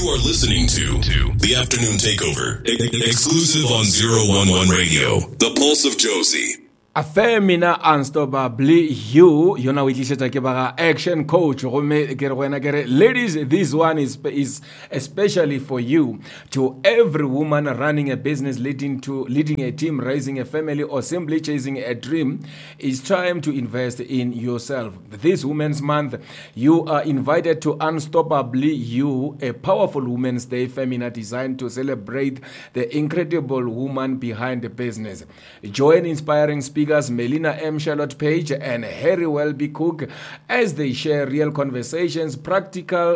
You are listening to The Afternoon Takeover, exclusive on 011 Radio, The Pulse of Josie. Afemina unstoppably you yona o itlisetsa ke ba action coach gomme ke re wena ke re ladies, this one is especially for you. To every woman running a business, leading a team, raising a family, or simply chasing a dream, it's time to invest in yourself. This Women's Month, you are invited to Unstoppably You, a powerful Women's Day Femina designed to celebrate the incredible woman behind the business. Join inspiring speakers Melina M. Charlotte Page and Harry Welby Cook as they share real conversations, practical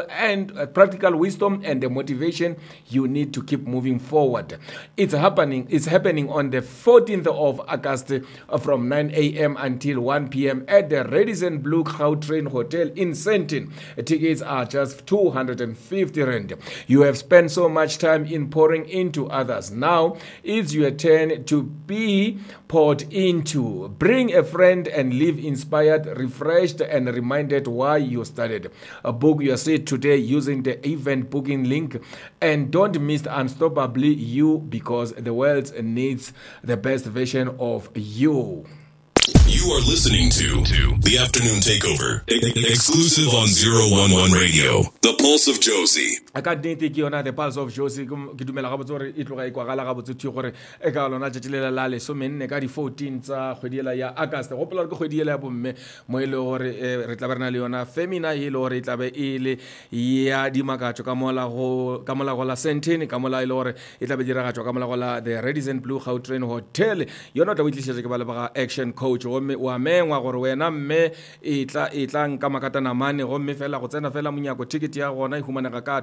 wisdom, and the motivation you need to keep moving forward. It's happening on the 14th of August from 9 a.m. until 1 p.m. at the Radisson Blue Gautrain Hotel in Sandton. Tickets are just 250 rand. You have spent so much time in pouring into others. Now it's your turn to be poured into. Bring a friend and leave inspired, refreshed, and reminded why you started. Book your seat today using the event booking link, and don't miss Unstoppably You, because the world needs the best version of you. You are listening to The Afternoon Takeover, exclusive on 011 Radio, The Pulse of Josie. I can't think yona the Pulse of Josie ke dumela ga botsore e tloga e kwagala ga botse thi gore e ka lona tšetšelela la le so menne ka di 14 tsa kgwediela ya August go pela ke kgwediela ya bomme mo ile gore re tla berna le yona femina ile gore e tla be ile ya dimakatšo ka mola go la Sandton, ka mola ile gore e tla be diragatšwa ka mola go la the Radisson Blue Gautrain Hotel. Yona tla boitlišetša ke ba le action coach gomme wa mengwa gore wena mme e tla nka makatana mane gomme fela go tsena fela monyako ticket ya gona e humanega ka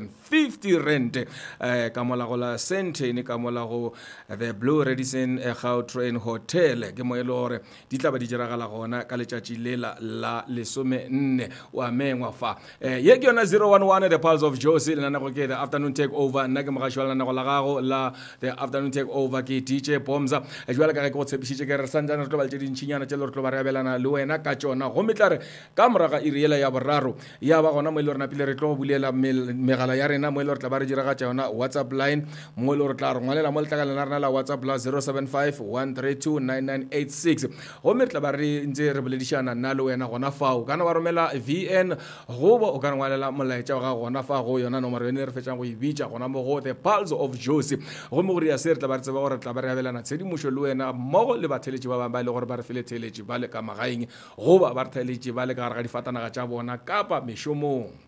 250 rand ka mola go la Sandton, ka mola go the Blue Radisson Gautrain Hotel. Ke mo ile gore di tla ba di diragala gona ka letšatši lela la lesome nne wa mengwa fa ye ke yona 011 the Pulse of Josie le nna go ke the afternoon take over. Nna ke mogašwa lana go la gago la the afternoon take over ke DJ Bomza jwale ka ge go tshepišitše ke re santsane re tlo ba le dintšhinyana tše le re tlo ba re abelana le wena ka tšona gomme tla re ka moraga iri yela ya boraro ya ba gona mo ile re napile re tlo bulela megala ya rena mo ile re tla ba re diragatša yona WhatsApp line mo ile re tla re ngwalela mo letlakalena rena la WhatsApp la 0751329986 gomme re tla ba re ntse re boledišana nna le wena gona fao kana wa romela VN goba o ka ngwalela molaetša ga gona fa go yona nomoro yone re fetšang go e bitša gona mo go the Pulse of Josie gomme gore ya se re tla ba re tseba gore tla ba re abelana tshedimošo le wena mmogo le batheletši ba bangwe ba ile gore ba re fele theletši ba le ka magaeng goba ba re theletši ba le ka gare ga difatanaga tša bona kapa mešomong.